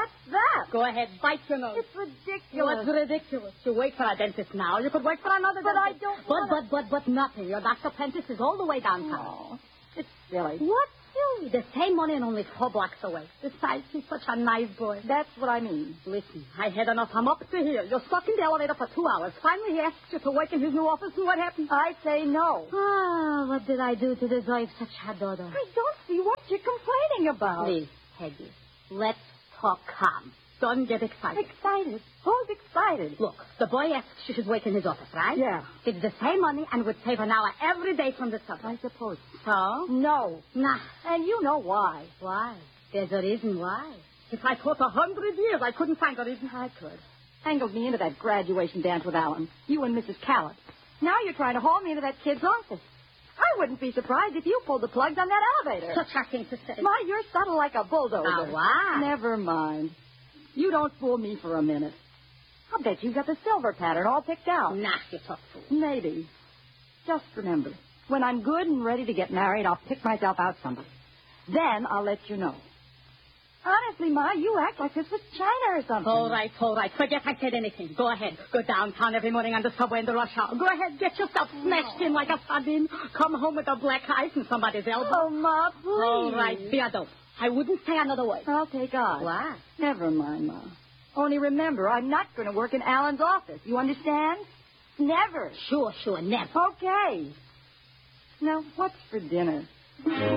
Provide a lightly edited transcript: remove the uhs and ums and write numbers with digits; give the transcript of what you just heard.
What's that? Go ahead, bite your nose. It's ridiculous. What's ridiculous? You wait for a dentist now. You could wait for another But dentist. I don't But nothing. Your Dr. Prentice is all the way downtown. Oh, it's silly. What silly? The same money and only 4 blocks away. Besides, he's such a nice boy. That's what I mean. Listen, I had enough. I'm up to here. You're stuck in the elevator for 2 hours. Finally, he asks you to work in his new office, and what happened? I say no. Ah, what did I do to deserve such a daughter? I don't see what you're complaining about. Please, Peggy, let's talk calm. Don't get excited. Excited? Who's excited? Look, the boy asks she should work in his office, right? Yeah. It's the same money and would save an hour every day from the subway. I suppose. So? No. Nah. And you know why. Why? There's a reason why. If I thought 100 years, I couldn't find a reason. I could. Tangled me into that graduation dance with Alan. You and Mrs. Callett. Now you're trying to haul me into that kid's office. I wouldn't be surprised if you pulled the plugs on that elevator. Such a thing to say. My, you're subtle like a bulldozer. Now, why? Never mind. You don't fool me for a minute. I'll bet you got the silver pattern all picked out. Nah, you talk fool. Maybe. Just remember, when I'm good and ready to get married, I'll pick myself out somebody. Then I'll let you know. Honestly, Ma, you act like this was China or something. All right. Forget I said anything. Go ahead. Go downtown every morning on the subway in the rush hour. Go ahead. Get yourself smashed in like a sardine. Come home with a black ice in somebody's elbow. Oh, Ma, please. All right. Be a dope. I wouldn't say another word. I'll take odds. Why? Never mind, Ma. Only remember, I'm not going to work in Alan's office. You understand? Never. Sure, never. Okay. Now, what's for dinner?